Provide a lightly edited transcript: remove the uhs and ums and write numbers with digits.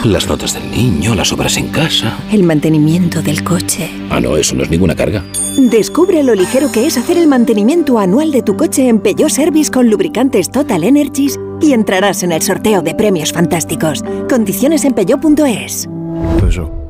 las notas del niño, las obras en casa. El mantenimiento del coche. Ah, no, eso no es ninguna carga. Descubre lo ligero que es hacer el mantenimiento anual de tu coche en Peugeot Service con lubricantes Total Energies y entrarás en el sorteo de premios fantásticos. Condiciones en peugeot.es. Peugeot.